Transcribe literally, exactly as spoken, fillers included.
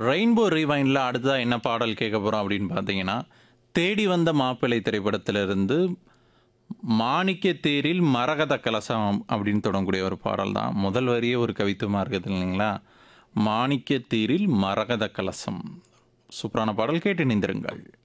Rainbow ரீவைண்டில் அடுத்ததா என்ன பாடல் கேட்க போகிறோம் அப்படின்னு பார்த்தீங்கன்னா, தேடி வந்த மாப்பிள்ளை திரைப்படத்திலிருந்து மாணிக்க தேரில் மரகத கலசம் அப்படின்னு தொடங்கக்கூடிய ஒரு பாடல் தான். முதல் வரியே ஒரு கவித்துவமாக இருக்குது இல்லைங்களா? மாணிக்க தேரில் மரகத கலசம். சூப்பரான பாடல், கேட்டு இணைந்திருங்கள்.